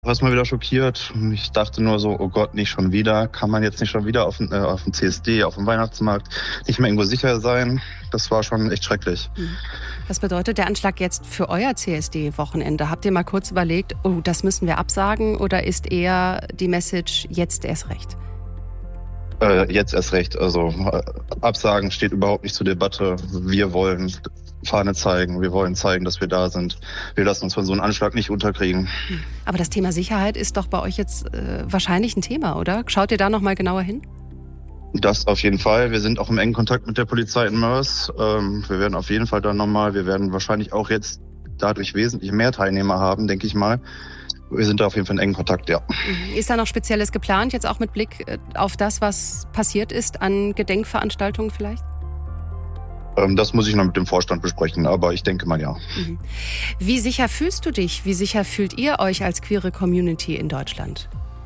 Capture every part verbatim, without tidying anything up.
erstmal wieder schockiert. Ich dachte nur so, oh Gott, nicht schon wieder. Kann man jetzt nicht schon wieder auf dem, äh, auf dem C S D, auf dem Weihnachtsmarkt nicht mehr irgendwo sicher sein? Das war schon echt schrecklich. Was bedeutet der Anschlag jetzt für euer C S D-Wochenende? Habt ihr mal kurz überlegt, oh, das müssen wir absagen? Oder ist eher die Message jetzt erst recht? Äh, jetzt erst recht. Also äh, Absagen steht überhaupt nicht zur Debatte. Wir wollen Fahne zeigen. Wir wollen zeigen, dass wir da sind. Wir lassen uns von so einem Anschlag nicht unterkriegen. Aber das Thema Sicherheit ist doch bei euch jetzt äh, wahrscheinlich ein Thema, oder? Schaut ihr da noch mal genauer hin? Das auf jeden Fall. Wir sind auch im engen Kontakt mit der Polizei in Moers. Ähm, wir werden auf jeden Fall dann nochmal, wir werden wahrscheinlich auch jetzt dadurch wesentlich mehr Teilnehmer haben, denke ich mal. Wir sind da auf jeden Fall in engen Kontakt, ja. Ist da noch Spezielles geplant, jetzt auch mit Blick auf das, was passiert ist, an Gedenkveranstaltungen vielleicht? Ähm, das muss ich noch mit dem Vorstand besprechen, aber ich denke mal ja. Mhm. Wie sicher fühlst du dich? Wie sicher fühlt ihr euch als queere Community in Deutschland?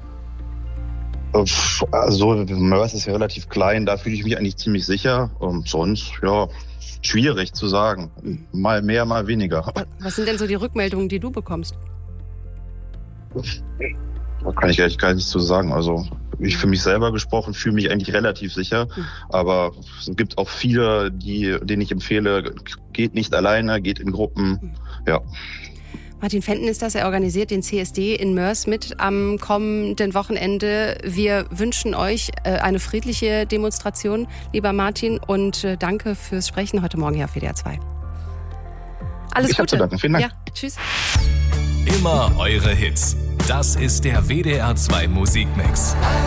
Also Moers ist ja relativ klein, da fühle ich mich eigentlich ziemlich sicher. Und sonst, ja, schwierig zu sagen. Mhm. Mal mehr, mal weniger. Was sind denn so die Rückmeldungen, die du bekommst? Da kann ich ehrlich gar nichts zu sagen. Also ich für mich selber gesprochen fühle mich eigentlich relativ sicher. Mhm. Aber es gibt auch viele, die, denen ich empfehle, geht nicht alleine, geht in Gruppen. Mhm. Ja. Martin Fenton ist das, er organisiert den C S D in Moers mit am kommenden Wochenende. Wir wünschen euch eine friedliche Demonstration, lieber Martin, und danke fürs Sprechen heute Morgen hier auf W D R zwei. Alles ich Gute. Zu danken. Vielen Dank. Ja, tschüss. Immer eure Hits. Das ist der W D R zwei Musikmix.